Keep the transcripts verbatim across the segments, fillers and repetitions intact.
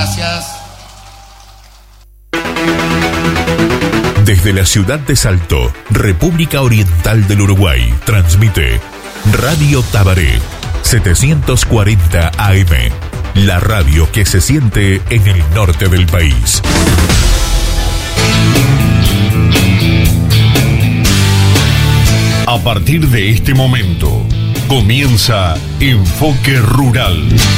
Gracias. Desde la ciudad de Salto, República Oriental del Uruguay, transmite Radio Tabaré, setecientos cuarenta A M, la radio que se siente en el norte del país. A partir de este momento, comienza Enfoque Rural.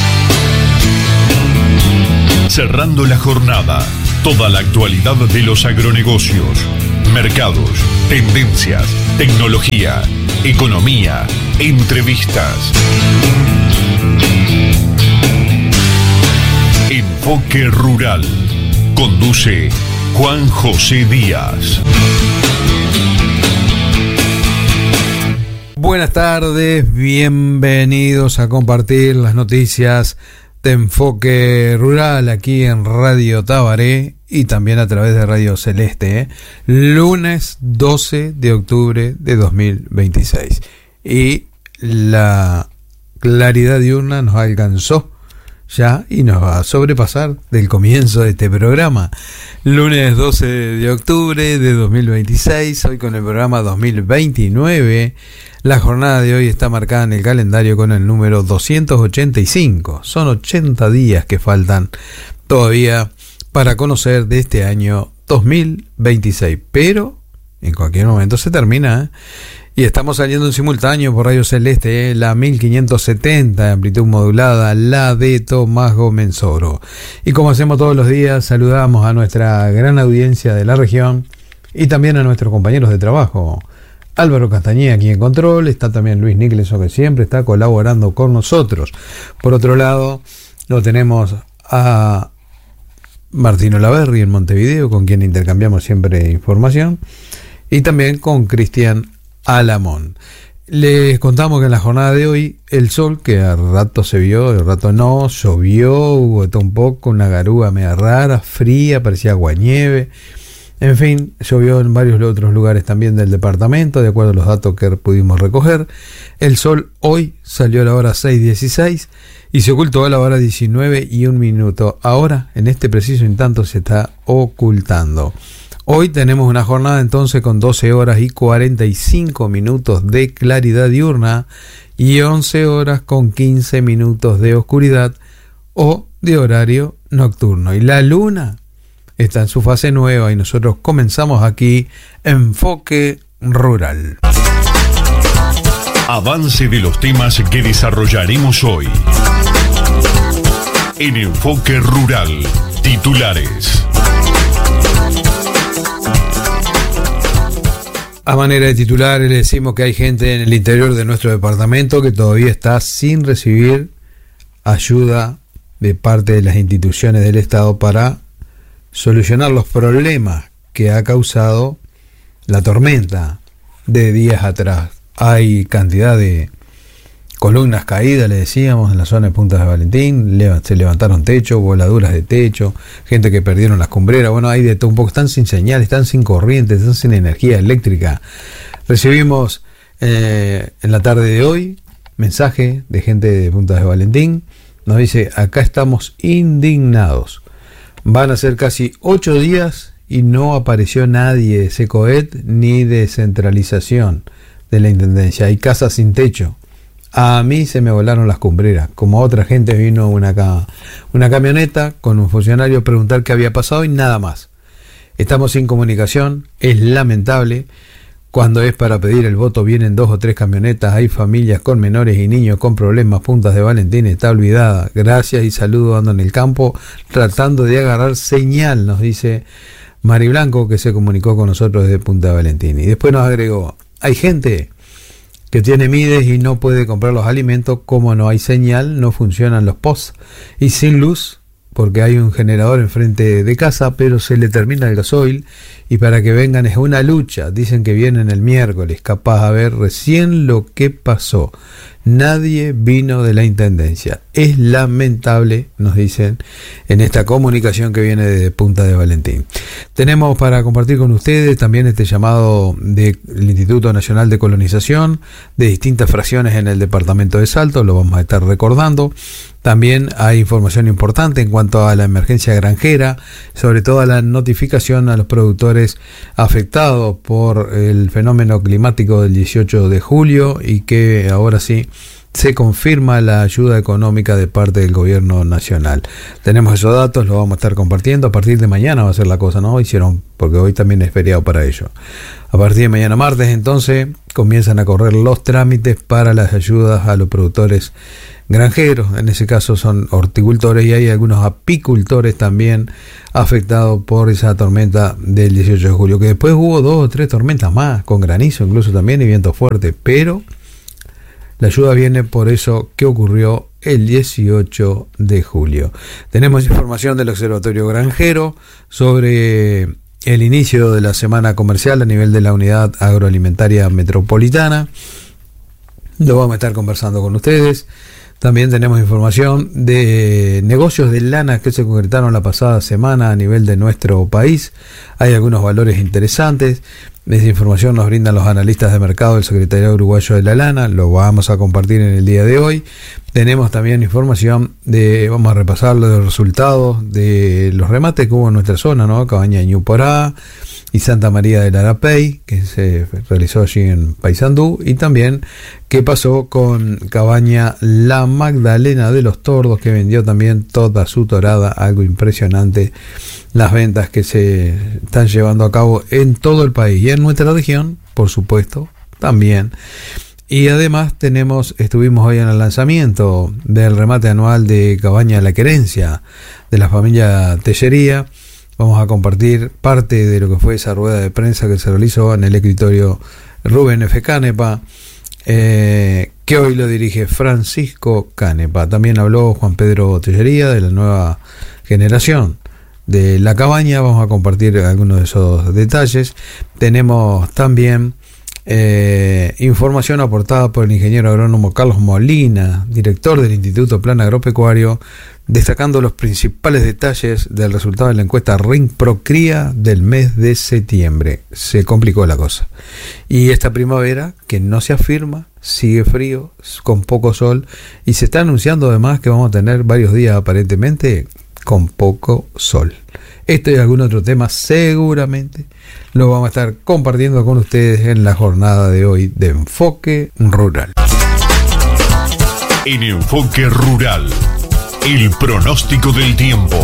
Cerrando la jornada, toda la actualidad de los agronegocios, mercados, tendencias, tecnología, economía, entrevistas. Enfoque Rural. Conduce Juan José Díaz. Buenas tardes, bienvenidos a compartir las noticias de Enfoque Rural aquí en Radio Tabaré y también a través de Radio Celeste, ¿eh? Lunes doce de octubre de dos mil veintiséis. Y la claridad diurna nos alcanzó ya y nos va a sobrepasar del comienzo de este programa. Lunes doce de octubre de dos mil veintiséis, hoy con el programa dos mil veintinueve. La jornada de hoy está marcada en el calendario con el número doscientos ochenta y cinco. Son ochenta días que faltan todavía para conocer de este año dos mil veintiséis. Pero en cualquier momento se termina, ¿eh? Y estamos saliendo en simultáneo por Radio Celeste, ¿eh? La mil quinientos setenta de amplitud modulada, la de Tomás Gómez Oro. Y como hacemos todos los días, saludamos a nuestra gran audiencia de la región y también a nuestros compañeros de trabajo. Álvaro Castañeda aquí en control, está también Luis Nicleso, que siempre está colaborando con nosotros. Por otro lado, lo tenemos a Martino Laverri en Montevideo, con quien intercambiamos siempre información, y también con Cristian Alamón. Les contamos que en la jornada de hoy el sol, que al rato se vio, al rato no, llovió, hubo un poco, una garúa media rara, fría, parecía aguanieve. En fin, llovió en varios otros lugares también del departamento, de acuerdo a los datos que pudimos recoger. El sol hoy salió a la hora seis dieciséis y se ocultó a la hora diecinueve y un minuto. Ahora, en este preciso instante, se está ocultando. Hoy tenemos una jornada entonces con doce horas y cuarenta y cinco minutos de claridad diurna y once horas con quince minutos de oscuridad o de horario nocturno. Y la luna está en su fase nueva y nosotros comenzamos aquí Enfoque Rural. Avance de los temas que desarrollaremos hoy. En Enfoque Rural, titulares. A manera de titulares le decimos que hay gente en el interior de nuestro departamento que todavía está sin recibir ayuda de parte de las instituciones del Estado para solucionar los problemas que ha causado la tormenta de días atrás. Hay cantidad de columnas caídas, le decíamos, en la zona de Punta de Valentín, se levantaron techos, voladuras de techo, gente que perdieron las cumbreras, bueno, hay de todo un poco, están sin señal, están sin corriente, están sin energía eléctrica. Recibimos eh, en la tarde de hoy mensaje de gente de Punta de Valentín, nos dice, acá estamos indignados. Van a ser casi ocho días y no apareció nadie de Secoet ni de centralización de la Intendencia. Hay casas sin techo. A mí se me volaron las cumbreras. Como a otra gente vino una, una camioneta con un funcionario a preguntar qué había pasado y nada más. Estamos sin comunicación. Es lamentable. Cuando es para pedir el voto vienen dos o tres camionetas, hay familias con menores y niños con problemas. Puntas de Valentín está olvidada. Gracias y saludos, ando en el campo tratando de agarrar señal, nos dice Mari Blanco, que se comunicó con nosotros desde Punta de Valentín. Y después nos agregó, hay gente que tiene Mides y no puede comprar los alimentos, como no hay señal, no funcionan los posts y sin luz, porque hay un generador enfrente de casa, pero se le termina el gasoil y para que vengan es una lucha. Dicen que vienen el miércoles, capaz a ver recién lo que pasó. nadie vino de la Intendencia. Es lamentable, nos dicen en esta comunicación que viene de Punta de Valentín. Tenemos para compartir con ustedes también este llamado del Instituto Nacional de Colonización de distintas fracciones en el departamento de Salto, lo vamos a estar recordando. También hay información importante en cuanto a la emergencia granjera, sobre todo a la notificación a los productores afectados por el fenómeno climático del dieciocho de julio y que ahora sí se confirma la ayuda económica de parte del gobierno nacional. Tenemos esos datos, los vamos a estar compartiendo. A partir de mañana va a ser la cosa, ¿no? Hicieron, porque hoy también es feriado para ello. A partir de mañana martes, entonces, comienzan a correr los trámites para las ayudas a los productores granjeros, en ese caso son horticultores, y hay algunos apicultores también afectados por esa tormenta del dieciocho de julio, que después hubo dos o tres tormentas más, con granizo incluso también y viento fuerte, pero la ayuda viene por eso que ocurrió el dieciocho de julio. Tenemos información del Observatorio Granjero sobre el inicio de la semana comercial a nivel de la Unidad Agroalimentaria Metropolitana. Lo vamos a estar conversando con ustedes. También tenemos información de negocios de lana que se concretaron la pasada semana a nivel de nuestro país. Hay algunos valores interesantes. Esa información nos brindan los analistas de mercado del Secretariado Uruguayo de la Lana. Lo vamos a compartir en el día de hoy. Tenemos también información de, vamos a repasar los resultados de los remates que hubo en nuestra zona, ¿no? Cabaña de Ñuporá y Santa María del Arapey, que se realizó allí en Paysandú, y también qué pasó con Cabaña La Magdalena de los Tordos, que vendió también toda su torada, algo impresionante las ventas que se están llevando a cabo en todo el país y en nuestra región, por supuesto, también. Y además tenemos, estuvimos hoy en el lanzamiento del remate anual de Cabaña La Querencia de la familia Tellería. Vamos a compartir parte de lo que fue esa rueda de prensa que se realizó en el escritorio Rubén F. Canepa, eh, que hoy lo dirige Francisco Canepa. También habló Juan Pedro Tellería de la nueva generación de la cabaña. Vamos a compartir algunos de esos detalles. Tenemos también eh, información aportada por el ingeniero agrónomo Carlos Molina, director del Instituto Plan Agropecuario, destacando los principales detalles del resultado de la encuesta RINPROCRIA del mes de septiembre. Se complicó la cosa. Y esta primavera, que no se afirma, sigue frío, con poco sol, y se está anunciando además que vamos a tener varios días aparentemente con poco sol. Esto y algún otro tema seguramente lo vamos a estar compartiendo con ustedes en la jornada de hoy de Enfoque Rural. En Enfoque Rural, el pronóstico del tiempo.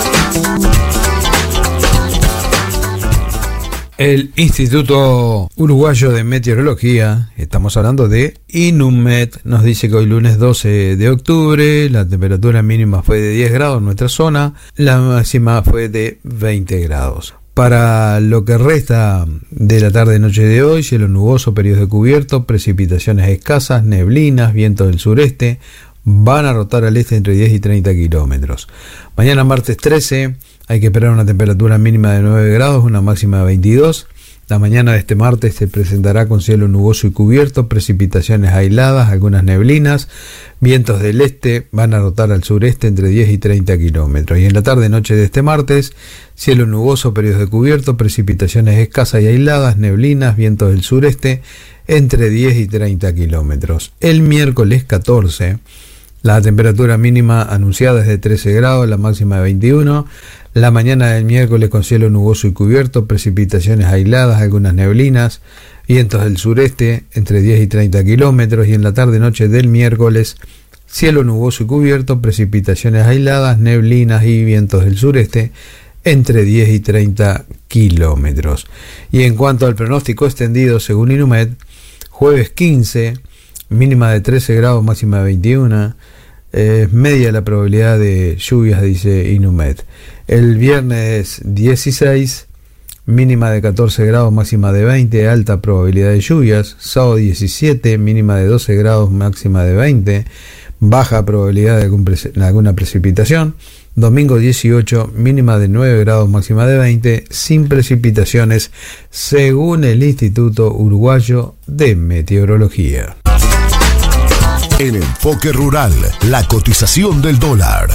El Instituto Uruguayo de Meteorología, estamos hablando de INUMET, nos dice que hoy lunes doce de octubre la temperatura mínima fue de diez grados en nuestra zona, la máxima fue de veinte grados. Para lo que resta de la tarde y noche de hoy, cielo nuboso, periodos de cubierto, precipitaciones escasas, neblinas, viento del sureste, van a rotar al este entre diez y treinta kilómetros. Mañana martes trece hay que esperar una temperatura mínima de nueve grados, una máxima de veintidós. La mañana de este martes se presentará con cielo nuboso y cubierto, precipitaciones aisladas, algunas neblinas, vientos del este van a rotar al sureste entre diez y treinta kilómetros. Y en la tarde noche de este martes, cielo nuboso, periodos de cubierto, precipitaciones escasas y aisladas, neblinas, vientos del sureste entre diez y treinta kilómetros. El miércoles catorce, la temperatura mínima anunciada es de trece grados, la máxima de veintiuno. La mañana del miércoles con cielo nuboso y cubierto, precipitaciones aisladas, algunas neblinas, vientos del sureste entre diez y treinta kilómetros. Y en la tarde-noche del miércoles, cielo nuboso y cubierto, precipitaciones aisladas, neblinas y vientos del sureste entre diez y treinta kilómetros. Y en cuanto al pronóstico extendido, según INUMED, jueves quince, mínima de trece grados, máxima de veintiuno, es eh, media la probabilidad de lluvias, dice INUMED. El viernes dieciséis, mínima de catorce grados, máxima de veinte, alta probabilidad de lluvias. Sábado diecisiete, mínima de doce grados, máxima de veinte, baja probabilidad de algún pre- alguna precipitación. Domingo dieciocho, mínima de nueve grados, máxima de veinte, sin precipitaciones, según el Instituto Uruguayo de Meteorología. El enfoque rural, la cotización del dólar.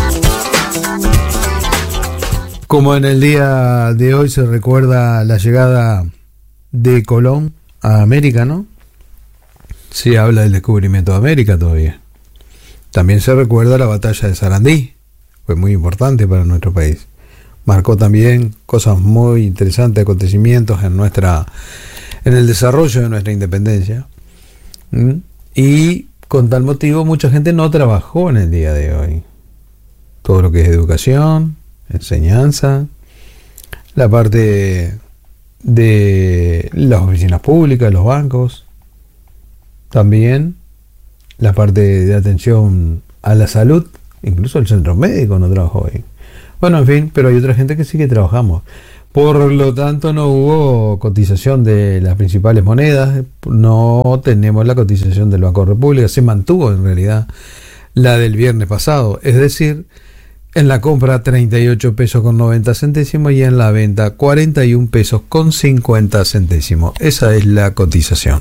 Como en el día de hoy se recuerda la llegada de Colón a América, ¿no? Se habla del descubrimiento de América todavía. También se recuerda la batalla de Sarandí, fue muy importante para nuestro país. Marcó también cosas muy interesantes, acontecimientos en nuestra, en el desarrollo de nuestra independencia. ¿Mm? Y con tal motivo mucha gente no trabajó en el día de hoy. Todo lo que es educación, enseñanza, la parte de las oficinas públicas, los bancos, también la parte de atención a la salud, incluso el centro médico no trabajó hoy. Bueno, en fin, pero hay otra gente que sí que trabajamos. Por lo tanto, no hubo cotización de las principales monedas, no tenemos la cotización del Banco República, se mantuvo en realidad la del viernes pasado, es decir, en la compra treinta y ocho pesos con noventa centésimos y en la venta cuarenta y un pesos con cincuenta centésimos. Esa es la cotización.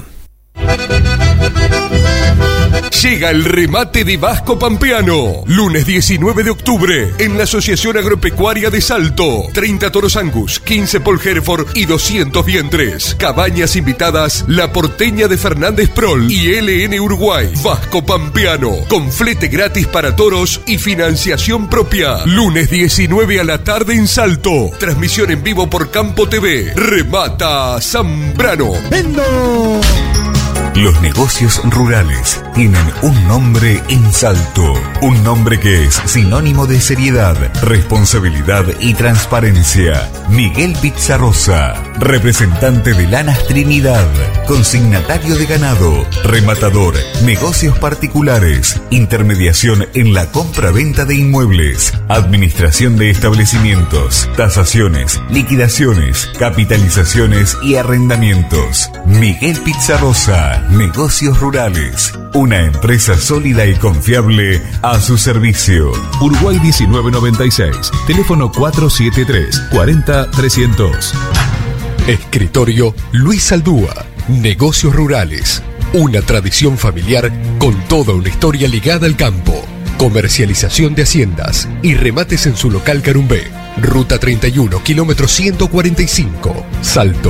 Llega el remate de Vasco Pampeano. Lunes diecinueve de octubre en la Asociación Agropecuaria de Salto. treinta toros Angus, quince Paul Hereford y doscientos vientres. Cabañas invitadas La Porteña de Fernández Prol y L N Uruguay. Vasco Pampeano, con flete gratis para toros y financiación propia. Lunes diecinueve a la tarde en Salto. Transmisión en vivo por Campo T V. Remata Zambrano. ¡Vendo! Los negocios rurales tienen un nombre en Salto, un nombre que es sinónimo de seriedad, responsabilidad y transparencia. Miguel Pizarrosa, representante de Lanas Trinidad, consignatario de ganado, rematador, negocios particulares, intermediación en la compra-venta de inmuebles, administración de establecimientos, tasaciones, liquidaciones, capitalizaciones y arrendamientos. Miguel Pizarrosa, Negocios Rurales, una empresa sólida y confiable a su servicio. Uruguay diecinueve noventa y seis, teléfono cuatro siete tres, cuarenta trescientos. Escritorio Luis Aldúa, Negocios Rurales, una tradición familiar con toda una historia ligada al campo. Comercialización de haciendas y remates en su local Carumbé, Ruta treinta y uno, kilómetro ciento cuarenta y cinco, Salto.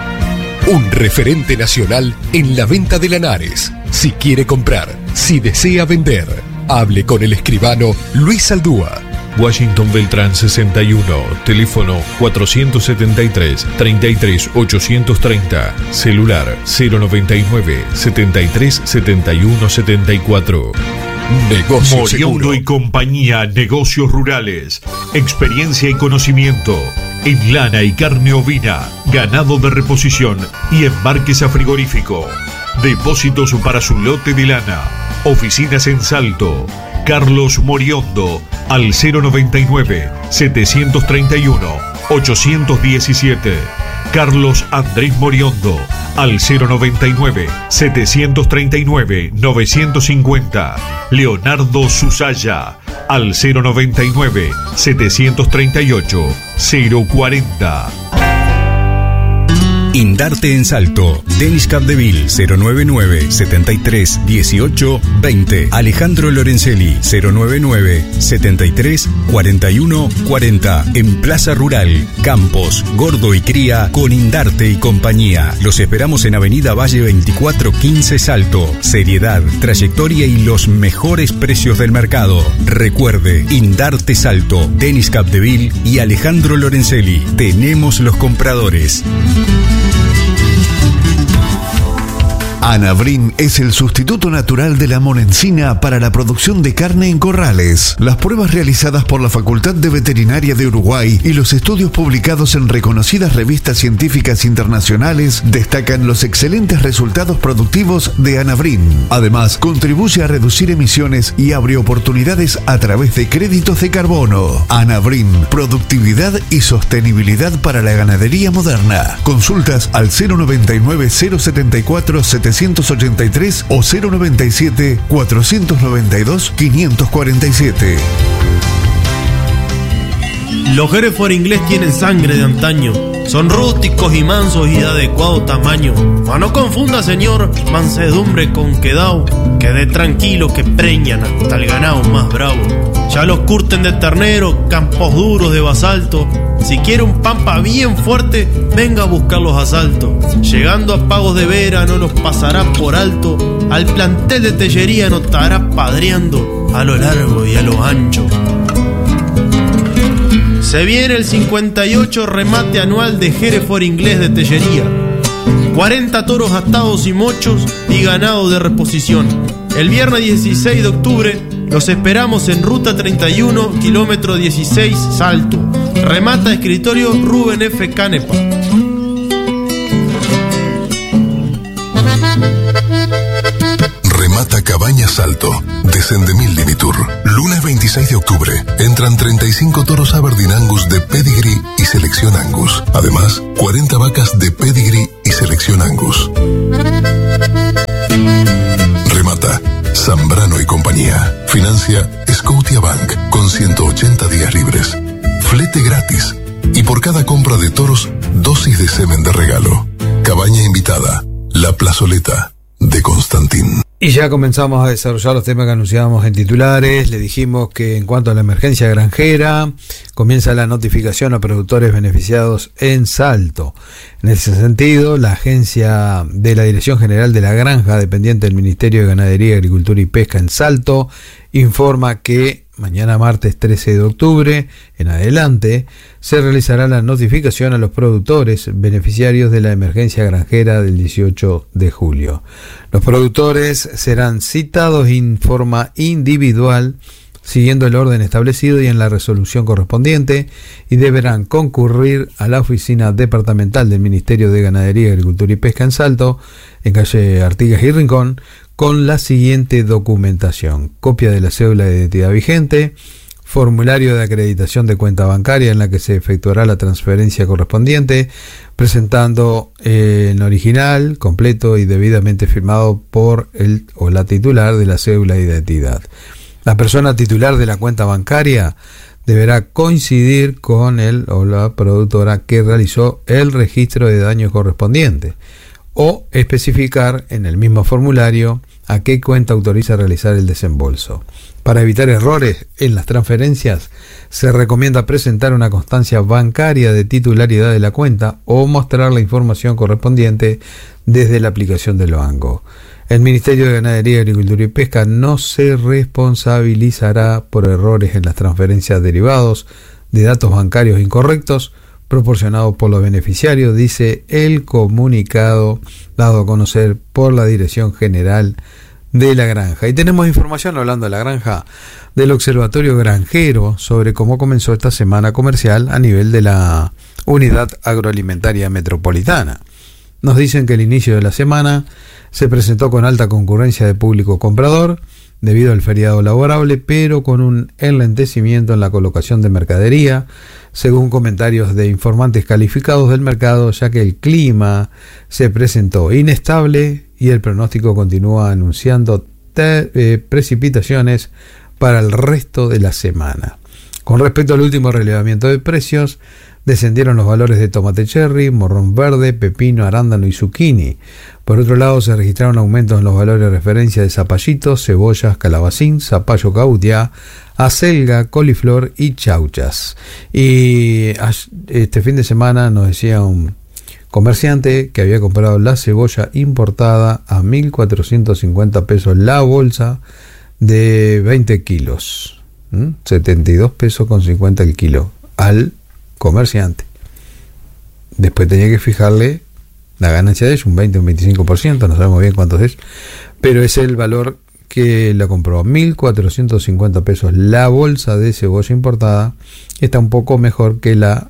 Un referente nacional en la venta de lanares. Si quiere comprar, si desea vender, hable con el escribano Luis Aldúa. Washington Beltrán sesenta y uno, teléfono cuatrocientos setenta y tres, treinta y tres ochocientos treinta, celular cero noventa y nueve, setenta y tres setenta y uno setenta y cuatro. Negocios Moriondo y compañía, Negocios Rurales, experiencia y conocimiento en lana y carne ovina, ganado de reposición y embarques a frigorífico. Depósitos para su lote de lana. Oficinas en Salto. Carlos Moriondo al cero noventa y nueve, setecientos treinta y uno, ochocientos diecisiete. Carlos Andrés Moriondo al cero noventa y nueve, setecientos treinta y nueve, novecientos cincuenta. Leonardo Susaya al cero noventa y nueve, setecientos treinta y ocho, cero cuarenta. Indarte en Salto. Denis Capdeville cero noventa y nueve, setenta y tres, dieciocho, veinte. Alejandro Lorenzelli cero noventa y nueve, setenta y tres, cuarenta y uno, cuarenta. En Plaza Rural, Campos, Gordo y Cría con Indarte y compañía. Los esperamos en Avenida Valle veinticuatro quince Salto. Seriedad, trayectoria y los mejores precios del mercado. Recuerde, Indarte Salto, Denis Capdeville y Alejandro Lorenzelli. Tenemos los compradores. Anabrin es el sustituto natural de la monencina para la producción de carne en corrales. Las pruebas realizadas por la Facultad de Veterinaria de Uruguay y los estudios publicados en reconocidas revistas científicas internacionales destacan los excelentes resultados productivos de Anabrin. Además, contribuye a reducir emisiones y abre oportunidades a través de créditos de carbono. Anabrin, productividad y sostenibilidad para la ganadería moderna. Consultas al cero noventa y nueve, cero setenta y cuatro, setecientos ochenta y tres o cero noventa y siete, cuatrocientos noventa y dos, quinientos cuarenta y siete. Los Hereford inglés tienen sangre de antaño. Son rústicos y mansos y de adecuado tamaño. Mas no confunda, señor, mansedumbre con quedao. Quede tranquilo que preñan hasta el ganado más bravo. Ya los curten de ternero, campos duros de basalto. Si quiere un pampa bien fuerte, venga a buscar los asaltos. Llegando a Pagos de Vera no los pasará por alto. Al plantel de Tellería no estará padreando a lo largo y a lo ancho. Se viene el cincuenta y ocho remate anual de Hereford Inglés de Tellería. cuarenta toros atados y mochos y ganado de reposición. El viernes dieciséis de octubre los esperamos en ruta treinta y uno, kilómetro dieciséis, Salto. Remata escritorio Rubén F. Canepa. Remata Cabañas Salto, de Sendemil Limitur. Lunes veintiséis de octubre, entran treinta y cinco toros Aberdeen Angus de Pedigree y Selección Angus. Además, cuarenta vacas de Pedigree y Selección Angus. Remata Zambrano y compañía. Financia Scotiabank con ciento ochenta días libres. Flete gratis. Y por cada compra de toros, dosis de semen de regalo. Cabaña invitada, La Plazoleta de Constantín. Y ya comenzamos a desarrollar los temas que anunciábamos en titulares. Le dijimos que en cuanto a la emergencia granjera, comienza la notificación a productores beneficiados en Salto. En ese sentido, la agencia de la Dirección General de la Granja, dependiente del Ministerio de Ganadería, Agricultura y Pesca en Salto, informa que mañana martes trece de octubre, en adelante, se realizará la notificación a los productores beneficiarios de la emergencia granjera del dieciocho de julio. Los productores serán citados en forma individual, siguiendo el orden establecido y en la resolución correspondiente, y deberán concurrir a la oficina departamental del Ministerio de Ganadería, Agricultura y Pesca en Salto, en calle Artigas y Rincón, con la siguiente documentación: copia de la cédula de identidad vigente, formulario de acreditación de cuenta bancaria en la que se efectuará la transferencia correspondiente, presentando eh, en original, completo y debidamente firmado por el o la titular de la cédula de identidad. La persona titular de la cuenta bancaria deberá coincidir con el o la productora que realizó el registro de daños correspondiente, o especificar en el mismo formulario a qué cuenta autoriza realizar el desembolso. Para evitar errores en las transferencias, se recomienda presentar una constancia bancaria de titularidad de la cuenta o mostrar la información correspondiente desde la aplicación del banco. El Ministerio de Ganadería, Agricultura y Pesca no se responsabilizará por errores en las transferencias derivados de datos bancarios incorrectos proporcionados por los beneficiarios, dice el comunicado dado a conocer por la Dirección General de la Granja. Y tenemos información, hablando de la granja, del Observatorio Granjero sobre cómo comenzó esta semana comercial a nivel de la Unidad Agroalimentaria Metropolitana. Nos dicen que el inicio de la semana se presentó con alta concurrencia de público comprador debido al feriado laborable, pero con un enlentecimiento en la colocación de mercadería, según comentarios de informantes calificados del mercado, ya que el clima se presentó inestable y el pronóstico continúa anunciando te, eh, precipitaciones para el resto de la semana. Con respecto al último relevamiento de precios, descendieron los valores de tomate cherry, morrón verde, pepino, arándano y zucchini. Por otro lado, se registraron aumentos en los valores de referencia de zapallitos, cebollas, calabacín, zapallo cautiá, acelga, coliflor y chauchas. Y este fin de semana nos decía un comerciante que había comprado la cebolla importada a mil cuatrocientos cincuenta pesos la bolsa de veinte kilos, ¿Mm? setenta y dos pesos con cincuenta el kilo al comerciante. Después tenía que fijarle la ganancia de ellos, un veinte o un veinticinco por ciento, no sabemos bien cuánto es, pero es el valor que la compró a mil cuatrocientos cincuenta pesos la bolsa de cebolla importada. Está un poco mejor que la,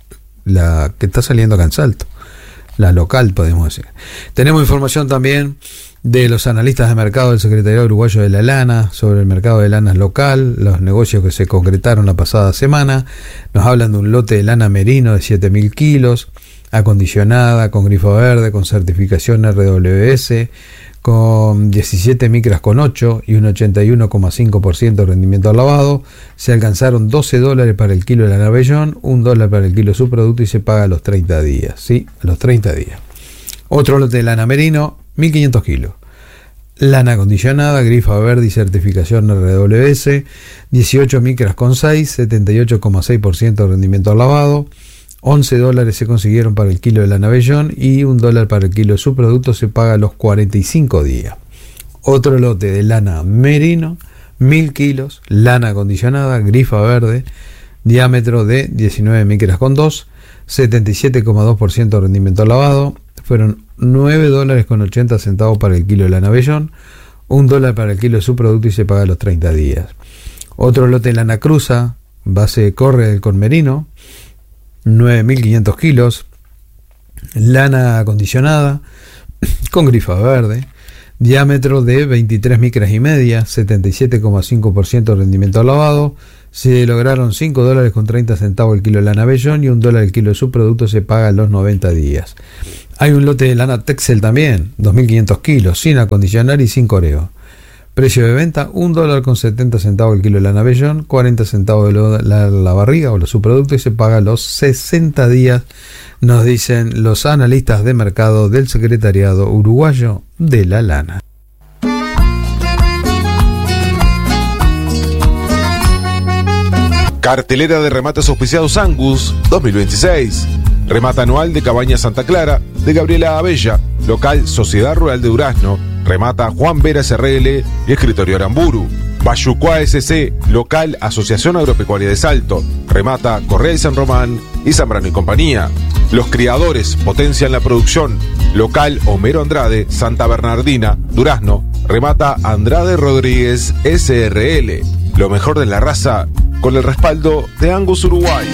la que está saliendo acá en Salto, la local, podemos decir. Tenemos información también de los analistas de mercado del Secretariado Uruguayo de la Lana sobre el mercado de lanas local, los negocios que se concretaron la pasada semana. Nos hablan de un lote de lana merino de siete mil kilos, acondicionada, con grifo verde, con certificación R W S, con diecisiete micras con ocho y un ochenta y uno coma cinco por ciento de rendimiento al lavado. Se alcanzaron doce dólares para el kilo de la Navellón, un dólar para el kilo de su producto y se paga a los treinta días. Sí, a los treinta días. Otro lote de lana merino, mil quinientos kilos. Lana acondicionada, grifa verde y certificación R W S, dieciocho micras con seis, setenta y ocho coma seis por ciento de rendimiento al lavado. once dólares se consiguieron para el kilo de la Navellón y un dólar para el kilo de su producto se paga a los cuarenta y cinco días. Otro lote de lana merino, mil kilos, lana acondicionada, grifa verde, diámetro de diecinueve micras con dos, setenta y siete coma dos por ciento de rendimiento al lavado. Fueron nueve dólares con ochenta centavos para el kilo de la Navellón, un dólar para el kilo de su producto y se paga a los treinta días. Otro lote de lana cruza, base corre con merino, nueve mil quinientos kilos, lana acondicionada con grifa verde, diámetro de veintitrés micras y media, setenta y siete coma cinco por ciento de rendimiento al lavado. Se lograron cinco dólares con treinta centavos el kilo de la Navellón y un dólar el kilo de su producto se paga a los noventa días. Hay un lote de lana Texel también, dos mil quinientos kilos, sin acondicionar y sin coreo. Precio de venta, un dólar con setenta centavos el kilo de la Navellón, cuarenta centavos de lo, la, la barriga o su producto y se paga a los sesenta días, nos dicen los analistas de mercado del Secretariado Uruguayo de la Lana. Cartelera de remates auspiciados Angus dos mil veintiséis. Remata anual de Cabaña Santa Clara de Gabriela Abella. Local Sociedad Rural de Durazno. Remata Juan Veras R L y Escritorio Aramburu. Bayucuá S C. Local Asociación Agropecuaria de Salto. Remata Correa y San Román y Zambrano y Compañía. Los criadores potencian la producción. Local Homero Andrade, Santa Bernardina, Durazno. Remata Andrade Rodríguez S R L. Lo mejor de la raza con el respaldo de Angus Uruguay.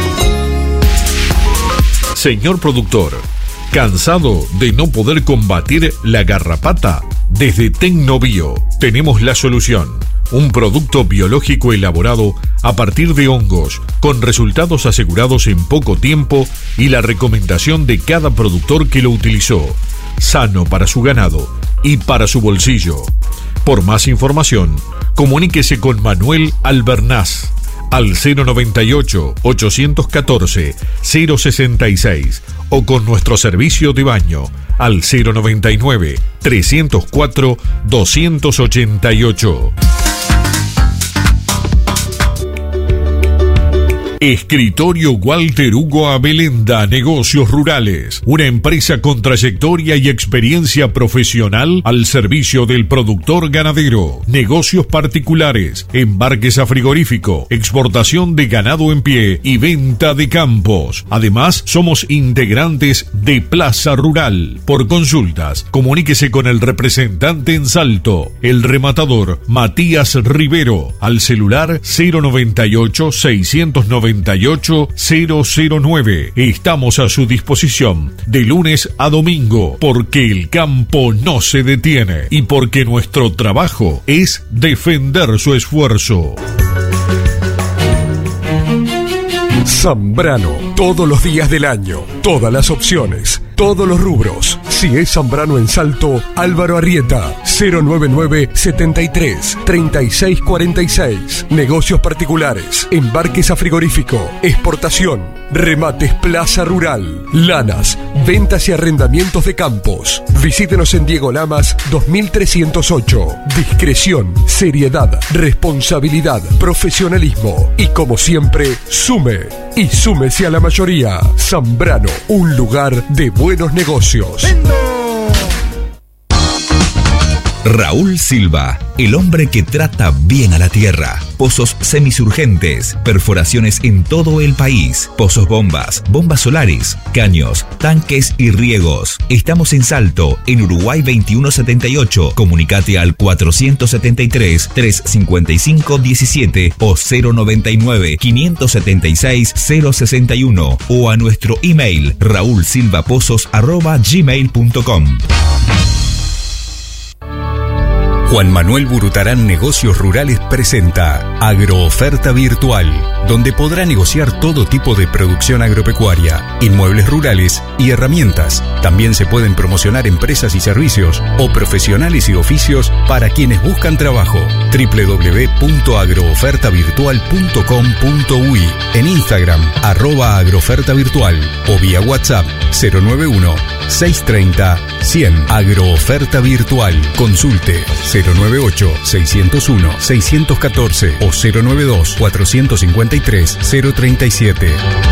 Señor productor, ¿cansado de no poder combatir la garrapata? Desde Tecnobio tenemos la solución. Un producto biológico elaborado a partir de hongos, con resultados asegurados en poco tiempo y la recomendación de cada productor que lo utilizó. Sano para su ganado y para su bolsillo. Por más información, comuníquese con Manuel Albernaz al cero noventa y ocho, ochocientos catorce, cero sesenta y seis o con nuestro servicio de baño al cero noventa y nueve, trescientos cuatro, doscientos ochenta y ocho. Escritorio Walter Hugo Abelenda, Negocios Rurales, una empresa con trayectoria y experiencia profesional al servicio del productor ganadero, negocios particulares, embarques a frigorífico, exportación de ganado en pie y venta de campos. Además, somos integrantes de Plaza Rural. Por consultas, comuníquese con el representante en Salto, el rematador Matías Rivero, al celular cero noventa y ocho, seiscientos noventa y ocho, cero cero nueve. Estamos a su disposición de lunes a domingo, porque el campo no se detiene y porque nuestro trabajo es defender su esfuerzo. Zambrano, todos los días del año, todas las opciones, todos los rubros. Si es Zambrano en Salto, Álvaro Arrieta, cero noventa y nueve, setenta y tres, treinta y seis cuarenta y seis. Negocios particulares, embarques a frigorífico, exportación, remates Plaza Rural, lanas, ventas y arrendamientos de campos. Visítenos en Diego Lamas dos mil trescientos ocho. Discreción, seriedad, responsabilidad, profesionalismo y, como siempre, sume y súmese a la mayoría. Zambrano, un lugar de buenos negocios. Raúl Silva, el hombre que trata bien a la tierra. Pozos semisurgentes, perforaciones en todo el país, pozos bombas, bombas solares, caños, tanques y riegos. Estamos en Salto, en Uruguay veintiuno setenta y ocho. Comunicate al cuatrocientos setenta y tres, trescientos cincuenta y cinco, diecisiete o cero noventa y nueve, quinientos setenta y seis, cero sesenta y uno o a nuestro email raulsilvapozos arroba gmail punto com. Juan Manuel Burutarán Negocios Rurales presenta Agrooferta Virtual, donde podrá negociar todo tipo de producción agropecuaria, inmuebles rurales y herramientas. También se pueden promocionar empresas y servicios o profesionales y oficios para quienes buscan trabajo. doble u doble u doble u punto agrooferta virtual punto com punto u i, en Instagram arroba agrooferta virtual o vía WhatsApp cero nueve uno, seis tres cero, cien. Agrooferta Virtual. Consulte cero nueve ocho, seis cero uno, seis uno cuatro o cero nueve dos, cuatro cinco tres, cero tres siete.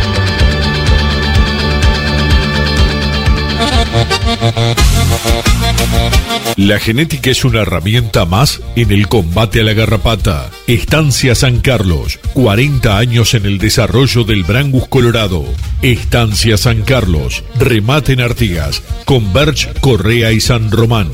La genética es una herramienta más en el combate a la garrapata. Estancia San Carlos, cuarenta años en el desarrollo del Brangus colorado. Estancia San Carlos, remate en Artigas, con Berch, Correa y San Román.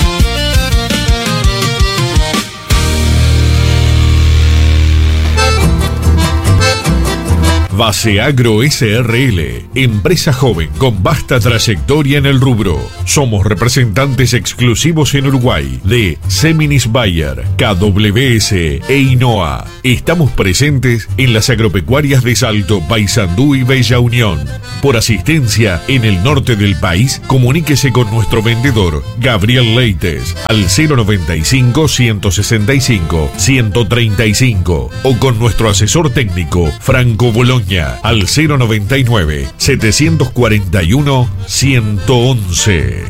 Base Agro S R L, empresa joven con vasta trayectoria en el rubro. Somos representantes exclusivos en Uruguay de Seminis Bayer, K W S e Inoa. Estamos presentes en las agropecuarias de Salto, Paysandú y Bella Unión. Por asistencia en el norte del país, comuníquese con nuestro vendedor Gabriel Leites al cero noventa y cinco, ciento sesenta y cinco, ciento treinta y cinco o con nuestro asesor técnico Franco Boloña al cero noventa y nueve, setecientos cuarenta y uno, ciento once.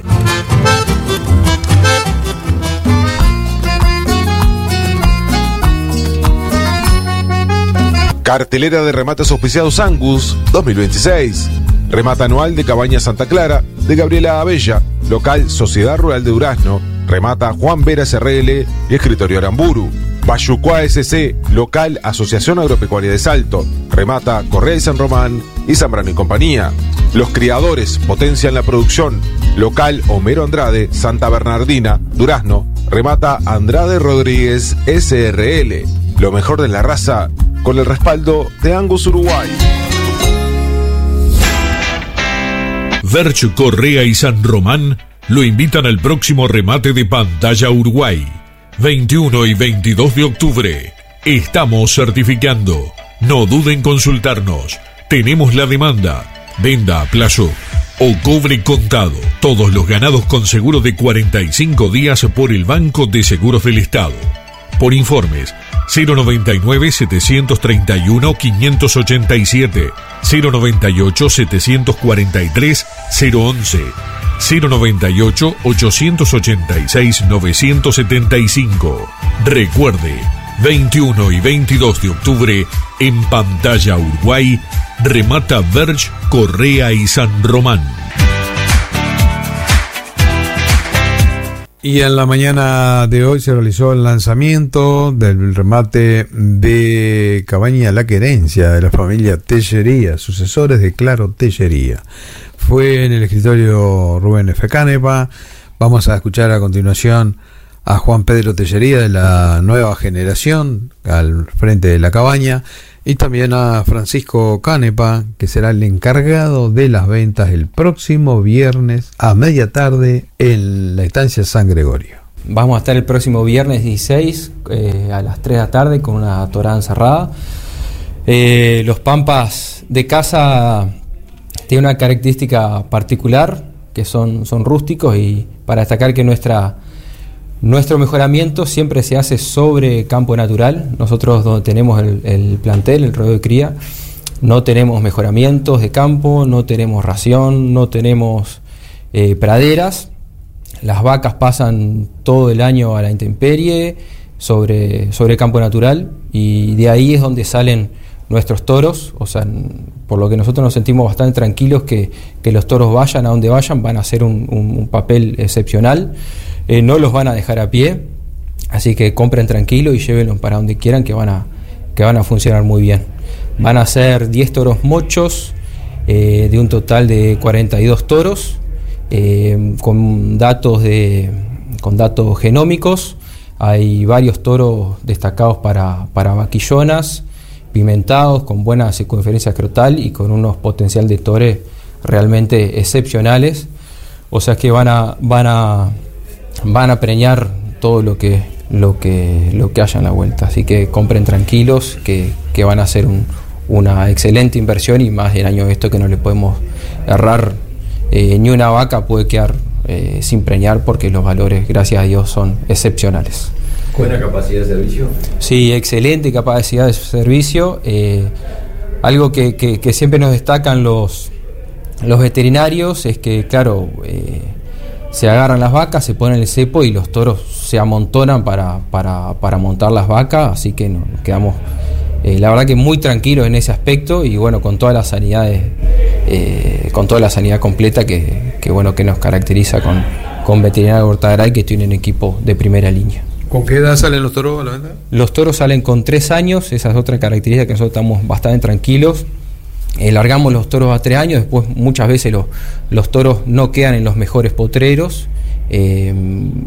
Cartelera de remates auspiciados Angus dos mil veintiséis. Remata anual de Cabaña Santa Clara de Gabriela Abella, local Sociedad Rural de Durazno. Remata Juan Vera S R L y Escritorio Aramburu. Bayucuá S C, local Asociación Agropecuaria de Salto. Remata Correa y San Román y Zambrano y Compañía. Los criadores potencian la producción. Local Homero Andrade, Santa Bernardina, Durazno. Remata Andrade Rodríguez S R L. Lo mejor de la raza con el respaldo de Angus Uruguay. Berch, Correa y San Román lo invitan al próximo remate de Pantalla Uruguay. veintiuno y veintidós de octubre. Estamos certificando. No duden en consultarnos. Tenemos la demanda. Venda a plazo o cobre contado. Todos los ganados con seguro de cuarenta y cinco días por el Banco de Seguros del Estado. Por informes cero noventa y nueve, setecientos treinta y uno, quinientos ochenta y siete, cero noventa y ocho, setecientos cuarenta y tres, cero once, cero noventa y ocho, ochocientos ochenta y seis, novecientos setenta y cinco. Recuerde, veintiuno y veintidós de octubre en Pantalla Uruguay, remata Berch, Correa y San Román. Y en la mañana de hoy se realizó el lanzamiento del remate de Cabaña La Querencia de la familia Tellería, sucesores de Claro Tellería. Fue en el escritorio Rubén F. Canepa. Vamos a escuchar a continuación a Juan Pedro Tellería de la nueva generación al frente de la cabaña y también a Francisco Canepa, que será el encargado de las ventas el próximo viernes a media tarde en la estancia San Gregorio. Vamos a estar el próximo viernes dieciséis eh, a las tres de la tarde con una torada encerrada. Eh, los pampas de casa tienen una característica particular, que son, son rústicos, y para destacar que nuestra Nuestro mejoramiento siempre se hace sobre campo natural. Nosotros, donde tenemos el, el plantel, el rodeo de cría, no tenemos mejoramientos de campo, no tenemos ración, no tenemos eh, praderas. Las vacas pasan todo el año a la intemperie sobre, sobre campo natural, y de ahí es donde salen nuestros toros. O sea, por lo que nosotros nos sentimos bastante tranquilos que, que los toros vayan a donde vayan, van a hacer un, un, un papel excepcional. Eh, no los van a dejar a pie, así que compren tranquilo y llévenlos para donde quieran, que van a, que van a funcionar muy bien. Van a ser diez toros mochos, eh, de un total de cuarenta y dos toros, eh, con datos de con datos genómicos. Hay varios toros destacados para, para vaquillonas, pimentados, con buena circunferencia escrotal y con unos potencial de tore realmente excepcionales. O sea que van a van a van a preñar todo lo que, lo que, lo que haya en la vuelta. Así que compren tranquilos, que, que van a ser un, una excelente inversión, y más el año de esto que no le podemos errar. Eh, ni una vaca puede quedar eh, sin preñar, porque los valores, gracias a Dios, son excepcionales. ¿Buena capacidad de servicio? Sí, excelente capacidad de servicio. Eh, algo que, que, que siempre nos destacan los, los veterinarios es que, claro, eh, se agarran las vacas, se ponen el cepo y los toros se amontonan para, para, para montar las vacas, así que nos quedamos, eh, la verdad que muy tranquilos en ese aspecto, y bueno, con todas las sanidades, eh, con toda la sanidad completa que, que bueno, que nos caracteriza con, con Veterinaria Gortagaray, que tienen equipo de primera línea. ¿Con qué edad salen los toros a la venta? Los toros salen con tres años, esa es otra característica que nosotros estamos bastante tranquilos. Eh, largamos los toros a tres años, después muchas veces los, los toros no quedan en los mejores potreros. Eh,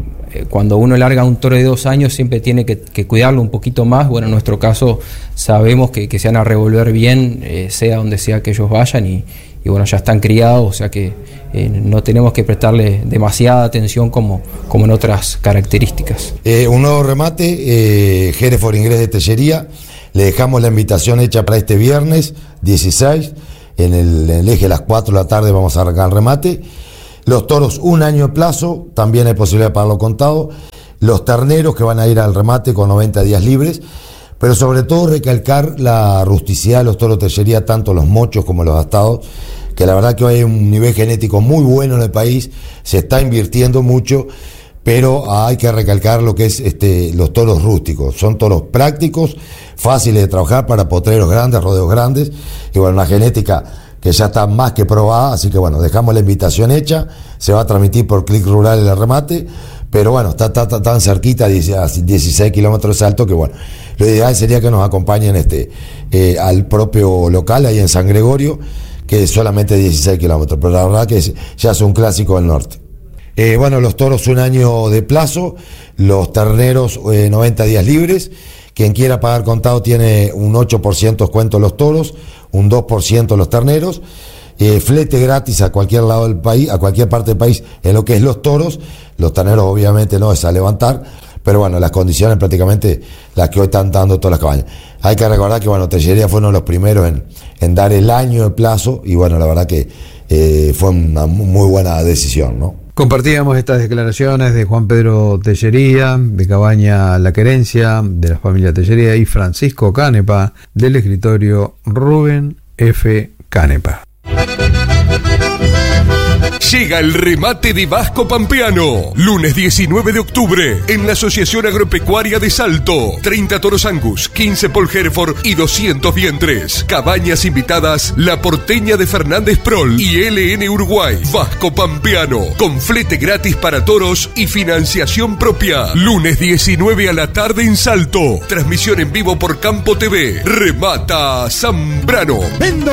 cuando uno larga un toro de dos años siempre tiene que, que cuidarlo un poquito más. Bueno, en nuestro caso sabemos que, que se van a revolver bien, eh, sea donde sea que ellos vayan, y, y bueno, ya están criados, o sea que eh, no tenemos que prestarle demasiada atención como, como en otras características. Eh, un nuevo remate, eh, Hereford Inglés de Tellería. Le dejamos la invitación hecha para este viernes dieciséis, en el, en el eje de las cuatro de la tarde vamos a arrancar el remate. Los toros, un año de plazo, también hay posibilidad de pagarlo contado. Los terneros, que van a ir al remate con noventa días libres. Pero sobre todo recalcar la rusticidad de los toros de Tellería, tanto los mochos como los astados, que la verdad que hoy hay un nivel genético muy bueno en el país, se está invirtiendo mucho, pero hay que recalcar lo que es este, los toros rústicos. Son toros prácticos, fáciles de trabajar para potreros grandes, rodeos grandes, y bueno, una genética que ya está más que probada, así que bueno, dejamos la invitación hecha, se va a transmitir por Click Rural el remate, pero bueno, está, está, está tan cerquita, a dieciséis kilómetros de Salto, que bueno, lo ideal sería que nos acompañen este, eh, al propio local, ahí en San Gregorio, que es solamente dieciséis kilómetros, pero la verdad que es, ya es un clásico del norte. Eh, bueno, los toros un año de plazo, los terneros eh, noventa días libres. Quien quiera pagar contado tiene un ocho por ciento descuento los toros, un dos por ciento los terneros, eh, flete gratis a cualquier lado del país, a cualquier parte del país en lo que es los toros. Los terneros obviamente no es a levantar, pero bueno, las condiciones prácticamente las que hoy están dando todas las cabañas. Hay que recordar que bueno, Tellería fue uno de los primeros en, en dar el año de plazo, y bueno, la verdad que eh, fue una muy buena decisión, ¿no? Compartíamos estas declaraciones de Juan Pedro Tellería, de Cabaña La Querencia, de la familia Tellería, y Francisco Canepa, del escritorio Rubén F. Canepa. Llega el remate de Vasco Pampeano. Lunes diecinueve de octubre en la Asociación Agropecuaria de Salto. treinta toros Angus, quince Paul Hereford y doscientos vientres. Cabañas invitadas La Porteña de Fernández Prol y L N Uruguay. Vasco Pampeano, con flete gratis para toros y financiación propia. Lunes diecinueve a la tarde en Salto. Transmisión en vivo por Campo T V. Remata Zambrano. ¡Vendo!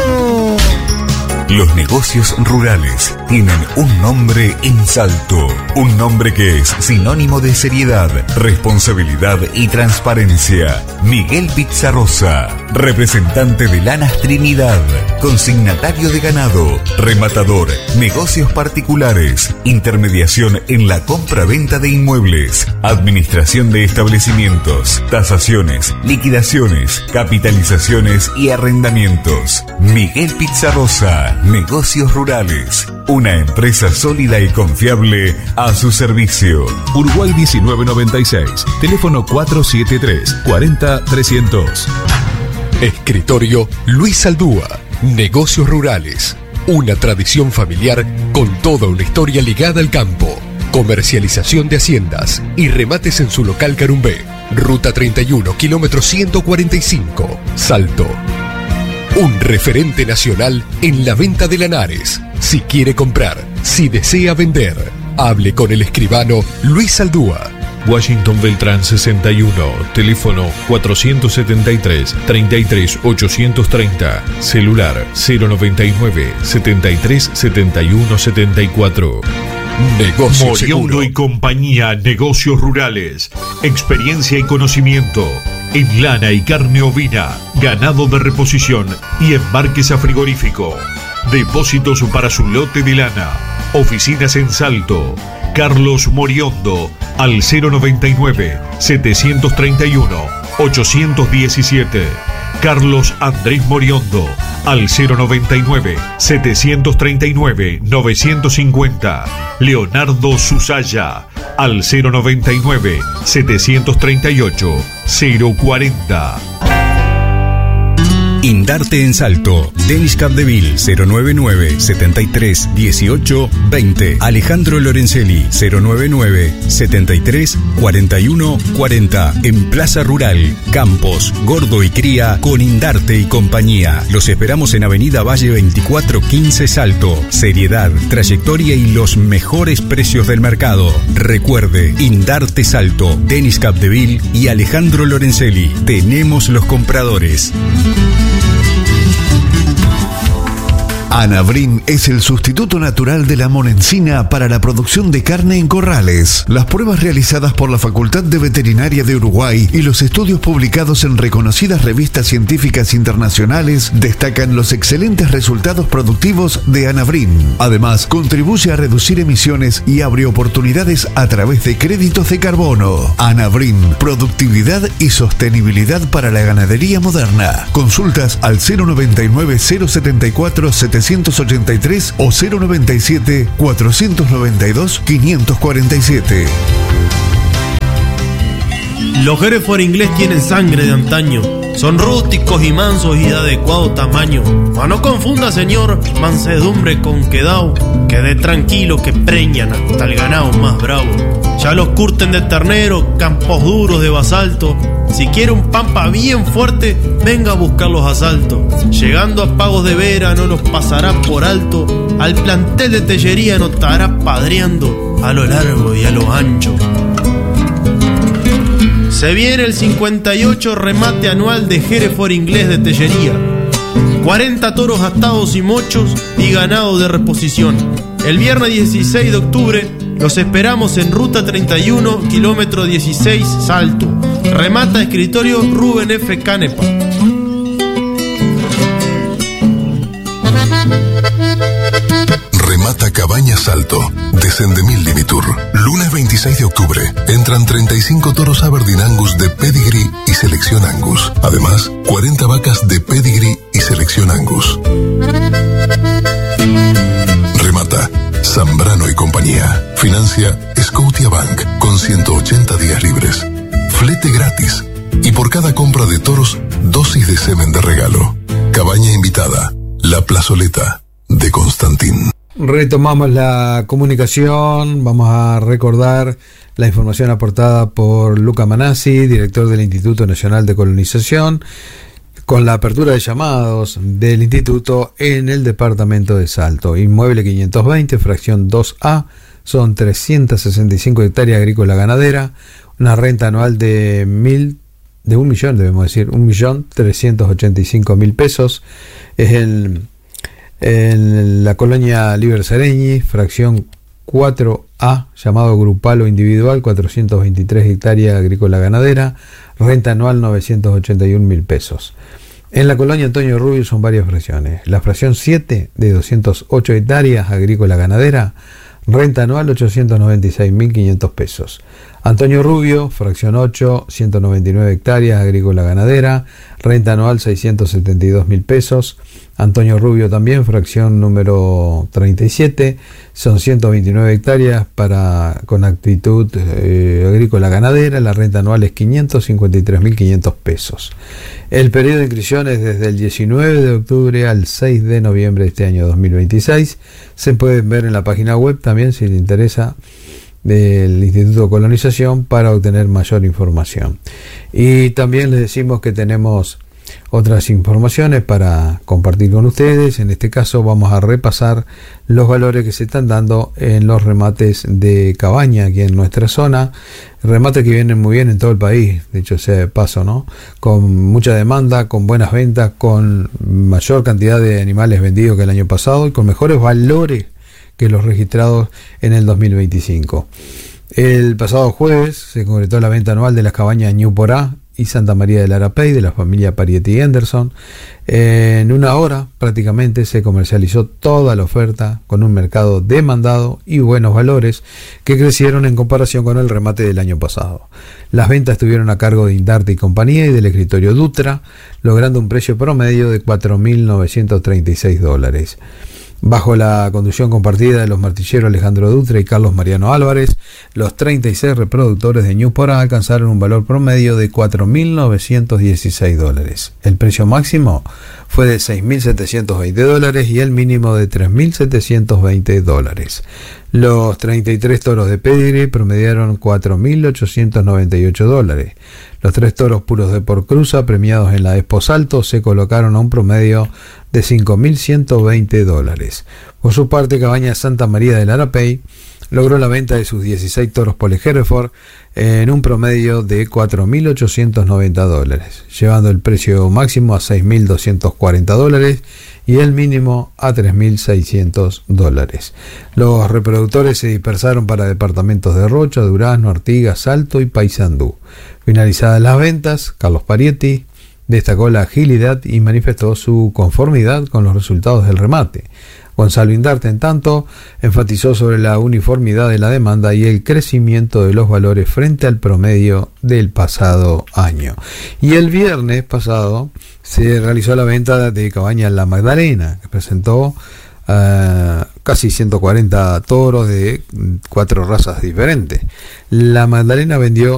Los negocios rurales tienen un nombre en Salto, un nombre que es sinónimo de seriedad, responsabilidad y transparencia. Miguel Pizarrosa, representante de Lanas Trinidad, consignatario de ganado, rematador, negocios particulares, intermediación en la compra-venta de inmuebles, administración de establecimientos, tasaciones, liquidaciones, capitalizaciones y arrendamientos. Miguel Pizarrosa, Negocios Rurales, una empresa sólida y confiable a su servicio. Uruguay diecinueve noventa y seis, teléfono cuatro siete tres, cuarenta, trescientos. Escritorio Luis Aldúa, Negocios Rurales, una tradición familiar con toda una historia ligada al campo. Comercialización de haciendas y remates en su local Carumbé, ruta treinta y uno, kilómetro ciento cuarenta y cinco, Salto. Un referente nacional en la venta de lanares. Si quiere comprar, si desea vender, hable con el escribano Luis Aldúa. Washington Beltrán sesenta y uno, teléfono cuatrocientos setenta y tres, treinta y tres, ochocientos treinta, celular cero noventa y nueve, setenta y tres, setenta y uno, setenta y cuatro. Negocio Moriondo y compañía, Negocios Rurales, experiencia y conocimiento en lana y carne ovina, ganado de reposición y embarques a frigorífico, depósitos para su lote de lana, oficinas en Salto, Carlos Moriondo al cero noventa y nueve, setecientos treinta y uno, ochocientos diecisiete. Carlos Andrés Moriondo al cero noventa y nueve, setecientos treinta y nueve, novecientos cincuenta. Leonardo Susaya al cero noventa y nueve, setecientos treinta y ocho, cero cuarenta. Indarte en Salto. Denis Capdeville cero noventa y nueve, setenta y tres, dieciocho, veinte. Alejandro Lorenzelli cero noventa y nueve, setenta y tres, cuarenta y uno, cuarenta. En Plaza Rural, Campos, Gordo y Cría con Indarte y compañía. Los esperamos en Avenida Valle veinticuatro quince Salto. Seriedad, trayectoria y los mejores precios del mercado. Recuerde, Indarte Salto, Denis Capdeville y Alejandro Lorenzelli. Tenemos los compradores. Anabrin es el sustituto natural de la monencina para la producción de carne en corrales. Las pruebas realizadas por la Facultad de Veterinaria de Uruguay y los estudios publicados en reconocidas revistas científicas internacionales destacan los excelentes resultados productivos de Anabrin. Además, contribuye a reducir emisiones y abre oportunidades a través de créditos de carbono. Anabrin, productividad y sostenibilidad para la ganadería moderna. Consultas al cero noventa y nueve, cero setenta y cuatro, setecientos ochenta y tres o cero noventa y siete, cuatrocientos noventa y dos, quinientos cuarenta y siete. Los Hereford inglés tienen sangre de antaño. Son rústicos y mansos y de adecuado tamaño. Ma no confunda, señor, mansedumbre con quedao. Quede tranquilo que preñan hasta el ganado más bravo. Ya los curten de ternero, campos duros de basalto. Si quiere un pampa bien fuerte, venga a buscar los asaltos. Llegando a Pagos de Vera no los pasará por alto. Al plantel de Tellería no estará padreando a lo largo y a lo ancho. Se viene el cincuenta y ocho remate anual de Hereford inglés de Tellería. cuarenta toros astados y mochos y ganado de reposición. El viernes dieciséis de octubre los esperamos en Ruta treinta y uno, kilómetro dieciséis, Salto. Remata escritorio Rubén F. Canepa. Remata Cabañas Salto, de Sendemil Limitur. Lunes veintiséis de octubre. Entran treinta y cinco toros Aberdeen Angus de Pedigree y Selección Angus. Además, cuarenta vacas de Pedigree y Selección Angus. Remata Zambrano y compañía. Financia Scotiabank con ciento ochenta días libres. Flete gratis. Y por cada compra de toros, dosis de semen de regalo. Cabaña invitada. La Plazoleta de Constantín. Retomamos la comunicación, vamos a recordar la información aportada por Luca Manassi, director del Instituto Nacional de Colonización, con la apertura de llamados del instituto en el departamento de Salto. Inmueble quinientos veinte, fracción dos A, son trescientas sesenta y cinco hectáreas agrícola ganadera, una renta anual de mil, de un millón, debemos decir, un millón trescientos ochenta y cinco mil pesos. Es el en la colonia Liber Sereñi, fracción cuatro A, llamado grupal o individual, cuatrocientas veintitrés hectáreas agrícola ganadera, renta anual novecientos ochenta y un mil pesos. En la colonia Antonio Rubio son varias fracciones. La fracción siete, de doscientas ocho hectáreas agrícola ganadera, renta anual ochocientos noventa y seis mil quinientos pesos. Antonio Rubio, fracción ocho, ciento noventa y nueve hectáreas agrícola ganadera, renta anual seiscientos setenta y dos mil pesos. Antonio Rubio también, fracción número treinta y siete, son ciento veintinueve hectáreas para, con actitud eh, agrícola ganadera, la renta anual es quinientos cincuenta y tres mil quinientos pesos. El periodo de inscripción es desde el diecinueve de octubre al seis de noviembre de este año dos mil veintiséis. Se pueden ver en la página web también, si le interesa, del Instituto de Colonización, para obtener mayor información. Y también les decimos que tenemos otras informaciones para compartir con ustedes. En este caso vamos a repasar los valores que se están dando en los remates de cabaña aquí en nuestra zona, remates que vienen muy bien en todo el país, de hecho sea de paso, ¿no? Con mucha demanda, con buenas ventas, con mayor cantidad de animales vendidos que el año pasado y con mejores valores que los registrados en el dos mil veinticinco. El pasado jueves se concretó la venta anual de las cabañas Ñu Porá y Santa María del Arapey de la familia Parietti y Henderson. En una hora prácticamente se comercializó toda la oferta con un mercado demandado y buenos valores que crecieron en comparación con el remate del año pasado. Las ventas estuvieron a cargo de Indarte y compañía y del escritorio Dutra, logrando un precio promedio de cuatro mil novecientos treinta y seis dólares. Bajo la conducción compartida de los martilleros Alejandro Dutra y Carlos Mariano Álvarez, los treinta y seis reproductores de Newport alcanzaron un valor promedio de cuatro mil novecientos dieciséis dólares. El precio máximo fue de seis mil setecientos veinte dólares y el mínimo de tres mil setecientos veinte dólares. Los treinta y tres toros de Pedigree promediaron cuatro mil ochocientos noventa y ocho dólares. Los tres toros puros de por cruza premiados en la Expo Salto se colocaron a un promedio de cinco mil ciento veinte dólares. Por su parte, Cabaña Santa María del Arapey logró la venta de sus dieciséis toros Paul Hereford en un promedio de cuatro mil ochocientos noventa dólares, llevando el precio máximo a seis mil doscientos cuarenta dólares y el mínimo a tres mil seiscientos dólares. Los reproductores se dispersaron para departamentos de Rocha, Durazno, Artigas, Salto y Paysandú. Finalizadas las ventas, Carlos Parietti destacó la agilidad y manifestó su conformidad con los resultados del remate. Gonzalo Indarte, en tanto, enfatizó sobre la uniformidad de la demanda y el crecimiento de los valores frente al promedio del pasado año. Y el viernes pasado se realizó la venta de Cabaña La Magdalena, que presentó Uh, casi ciento cuarenta toros de cuatro razas diferentes. La Magdalena vendió